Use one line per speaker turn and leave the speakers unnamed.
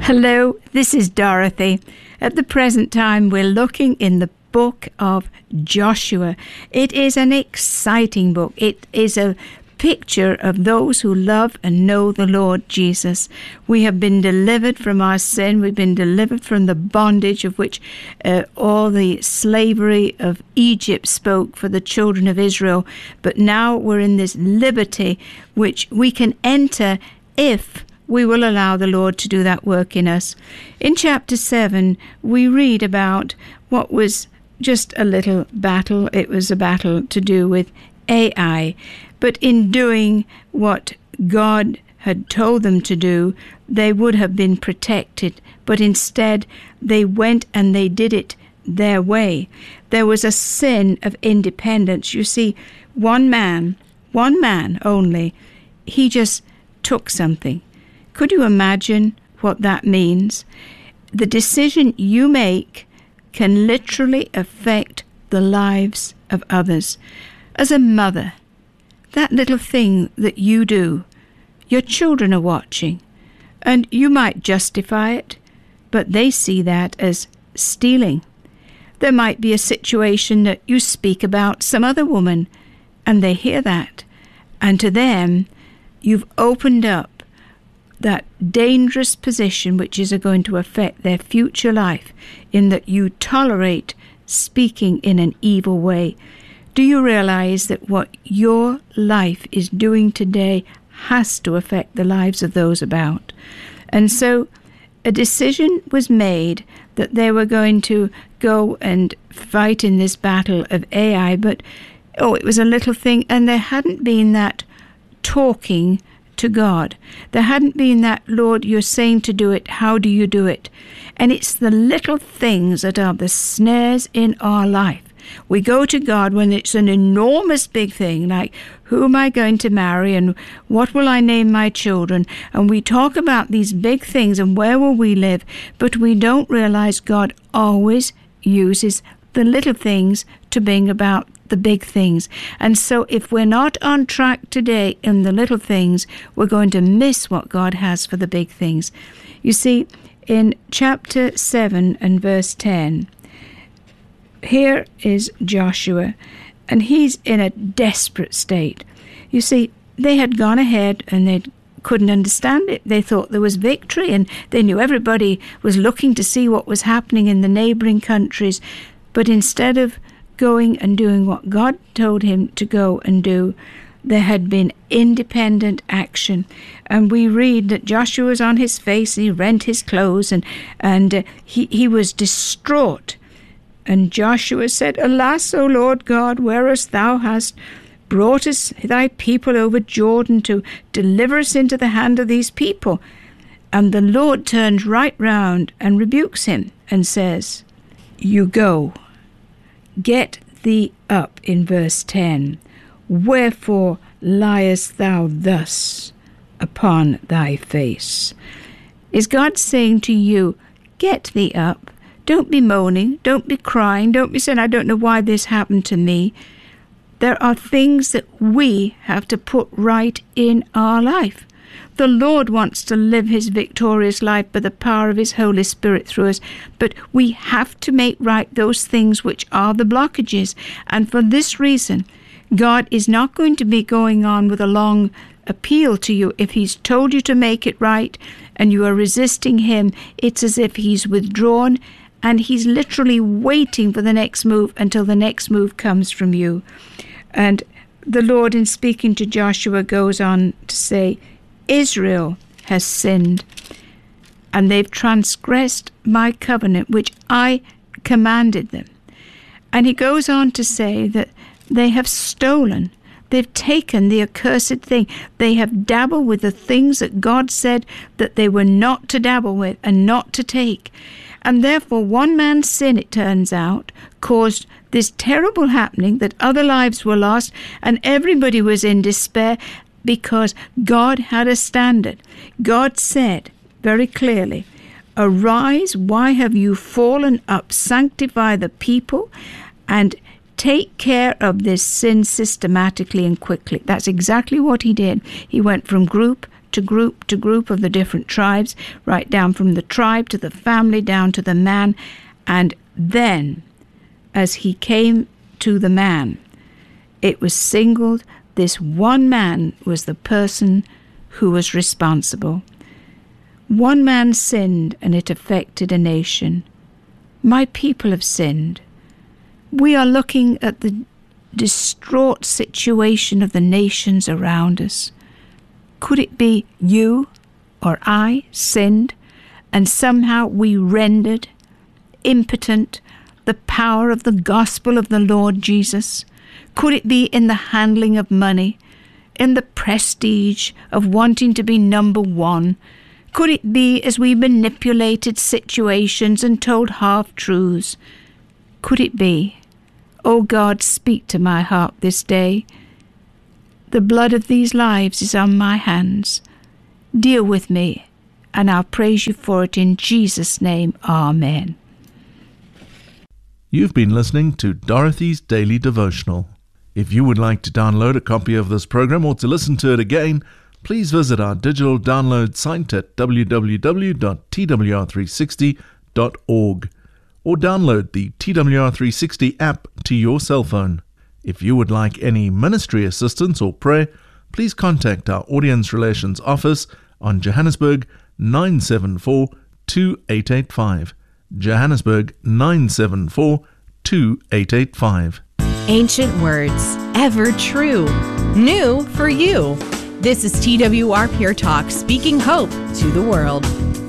Hello, this is Dorothy. At the present time, we're looking in the book of Joshua. It is an exciting book. It is a picture of those who love and know the Lord Jesus. We have been delivered from our sin. We've been delivered from the bondage of which all the slavery of Egypt spoke for the children of Israel. But now we're in this liberty which we can enter if we will allow the Lord to do that work in us. In chapter 7, we read about what was just a little battle. It was a battle to do with Ai. But in doing what God had told them to do, they would have been protected. But instead, they went and they did it their way. There was a sin of independence. You see, one man only, he just took something. Could you imagine what that means? The decision you make can literally affect the lives of others. As a mother, that little thing that you do, your children are watching, and you might justify it, but they see that as stealing. There might be a situation that you speak about some other woman, and they hear that, and to them, you've opened up that dangerous position which is going to affect their future life, in that you tolerate speaking in an evil way. Do you realize that what your life is doing today has to affect the lives of those about? And so a decision was made that they were going to go and fight in this battle of Ai, but it was a little thing, and there hadn't been that talking to God. There hadn't been that, Lord, you're saying to do it, how do you do it? And it's the little things that are the snares in our life. We go to God when it's an enormous big thing, like who am I going to marry and what will I name my children? And we talk about these big things and where will we live, but we don't realize God always uses the little things to bring about the big things. And so if we're not on track today in the little things, we're going to miss what God has for the big things. You see, in chapter 7 and verse 10, here is Joshua, and he's in a desperate state. You see, they had gone ahead and they couldn't understand it. They thought there was victory, and they knew everybody was looking to see what was happening in the neighboring countries. But instead of going and doing what God told him to go and do, there had been independent action. And we read that Joshua was on his face, he rent his clothes, and he was distraught. And Joshua said, Alas, O Lord God, whereas thou hast brought us, thy people, over Jordan to deliver us into the hand of these people. And the Lord turns right round and rebukes him and says, You go. Get thee up, in verse 10. Wherefore liest thou thus upon thy face? Is God saying to you, get thee up? Don't be moaning, don't be crying, don't be saying, I don't know why this happened to me. There are things that we have to put right in our life. The Lord wants to live his victorious life by the power of his Holy Spirit through us, but we have to make right those things which are the blockages. And for this reason, God is not going to be going on with a long appeal to you. If he's told you to make it right and you are resisting him, it's as if he's withdrawn and he's literally waiting for the next move until the next move comes from you. And the Lord, in speaking to Joshua, goes on to say, Israel has sinned, and they've transgressed my covenant, which I commanded them. And he goes on to say that they have stolen. They've taken the accursed thing. They have dabbled with the things that God said that they were not to dabble with and not to take. And therefore, one man's sin, it turns out, caused this terrible happening that other lives were lost and everybody was in despair, because God had a standard. God said very clearly, Arise, why have you fallen up? Sanctify the people and take care of this sin systematically and quickly. That's exactly what he did. He went from group to group of the different tribes, right down from the tribe to the family, down to the man. And then, as he came to the man, it was singled. This one man was the person who was responsible. One man sinned, and it affected a nation. My people have sinned. We are looking at the distraught situation of the nations around us. Could it be you or I sinned, and somehow we rendered impotent the power of the gospel of the Lord Jesus? Could it be in the handling of money, in the prestige of wanting to be number one? Could it be as we manipulated situations and told half-truths? Could it be? Oh God, speak to my heart this day. The blood of these lives is on my hands. Deal with me, and I'll praise you for it in Jesus' name. Amen.
You've been listening to Dorothy's Daily Devotional. If you would like to download a copy of this program or to listen to it again, please visit our digital download site at www.twr360.org or download the TWR360 app to your cell phone. If you would like any ministry assistance or prayer, please contact our Audience Relations Office on Johannesburg 974 2885. Johannesburg 974 2885.
Ancient words, ever true, new for you. This is TWR Pure Talk, speaking hope to the world.